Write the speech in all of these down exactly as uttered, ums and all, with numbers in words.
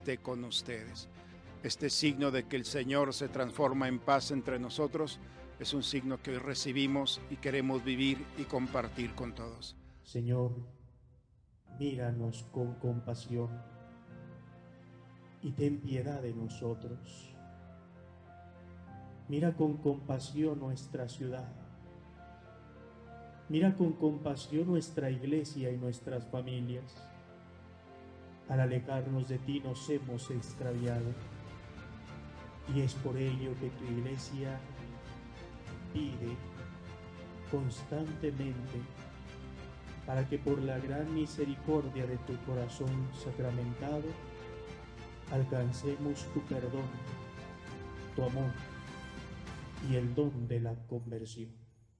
esté con ustedes. Este signo de que el Señor se transforma en paz entre nosotros es un signo que hoy recibimos y queremos vivir y compartir con todos. Señor, míranos con compasión y ten piedad de nosotros. Mira con compasión nuestra ciudad. Mira con compasión nuestra iglesia y nuestras familias. Al alejarnos de ti nos hemos extraviado, y es por ello que tu iglesia pide constantemente para que por la gran misericordia de tu corazón sacramentado alcancemos tu perdón, tu amor y el don de la conversión.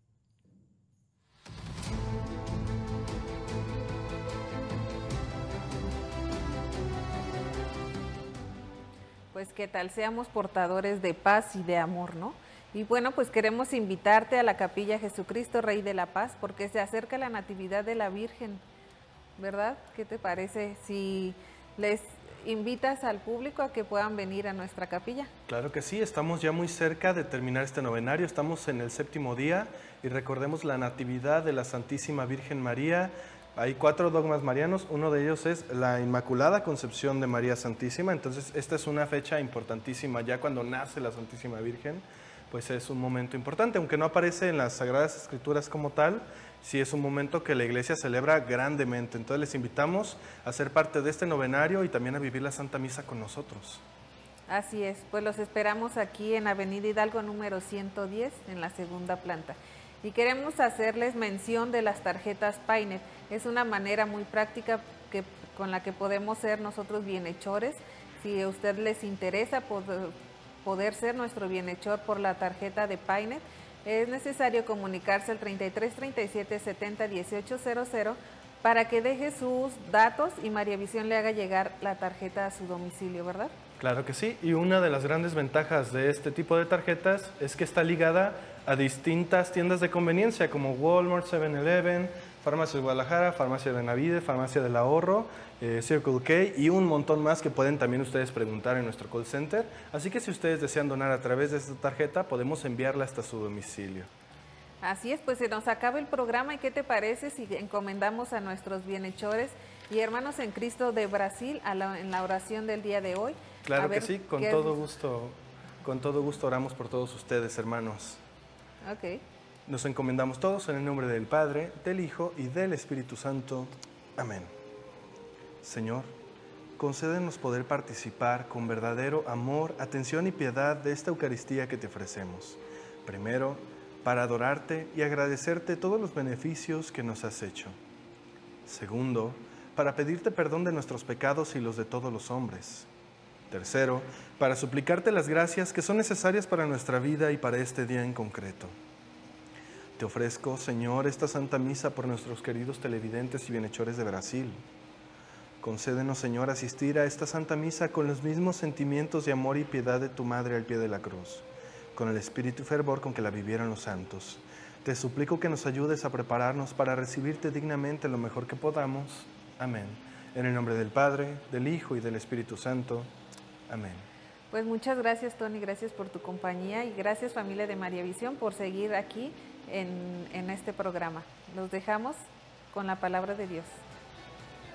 Pues qué tal, seamos portadores de paz y de amor, ¿no? Y bueno, pues queremos invitarte a la Capilla Jesucristo Rey de la Paz, porque se acerca la Natividad de la Virgen, ¿verdad? ¿Qué te parece si les invitas al público a que puedan venir a nuestra capilla? Claro que sí, estamos ya muy cerca de terminar este novenario, estamos en el séptimo día y recordemos la Natividad de la Santísima Virgen María. Hay cuatro dogmas marianos, uno de ellos es la Inmaculada Concepción de María Santísima, entonces esta es una fecha importantísima, ya cuando nace la Santísima Virgen, pues es un momento importante, aunque no aparece en las Sagradas Escrituras como tal, sí es un momento que la Iglesia celebra grandemente, entonces les invitamos a ser parte de este novenario y también a vivir la Santa Misa con nosotros. Así es, pues los esperamos aquí en Avenida Hidalgo número ciento diez, en la segunda planta. Y queremos hacerles mención de las tarjetas Paynet. Es una manera muy práctica que, con la que podemos ser nosotros bienhechores. Si a usted les interesa poder, poder ser nuestro bienhechor por la tarjeta de Paynet, es necesario comunicarse al treinta y tres, treinta y siete, setenta, dieciocho cero cero para que deje sus datos y María Visión le haga llegar la tarjeta a su domicilio, ¿verdad? Claro que sí, y una de las grandes ventajas de este tipo de tarjetas es que está ligada a distintas tiendas de conveniencia como Walmart, seven eleven, Farmacia de Guadalajara, Farmacia de Benavides, Farmacia del Ahorro, eh, Circle K y un montón más que pueden también ustedes preguntar en nuestro call center. Así que si ustedes desean donar a través de esta tarjeta, podemos enviarla hasta su domicilio. Así es, pues se nos acaba el programa y ¿qué te parece si encomendamos a nuestros bienhechores y hermanos en Cristo de Brasil a la, en la oración del día de hoy? Claro que sí, con todo gusto, con todo gusto oramos por todos ustedes, hermanos. Ok. Nos encomendamos todos en el nombre del Padre, del Hijo y del Espíritu Santo. Amén. Señor, concédenos poder participar con verdadero amor, atención y piedad de esta Eucaristía que te ofrecemos. Primero, para adorarte y agradecerte todos los beneficios que nos has hecho. Segundo, para pedirte perdón de nuestros pecados y los de todos los hombres. Tercero, para suplicarte las gracias que son necesarias para nuestra vida y para este día en concreto. Te ofrezco, Señor, esta Santa Misa por nuestros queridos televidentes y bienhechores de Brasil. Concédenos, Señor, asistir a esta Santa Misa con los mismos sentimientos de amor y piedad de tu Madre al pie de la cruz, con el espíritu y fervor con que la vivieron los santos. Te suplico que nos ayudes a prepararnos para recibirte dignamente lo mejor que podamos. Amén. En el nombre del Padre, del Hijo y del Espíritu Santo. Amén. Pues muchas gracias, Tony, gracias por tu compañía y gracias, familia de María Visión, por seguir aquí en, en este programa. Los dejamos con la palabra de Dios.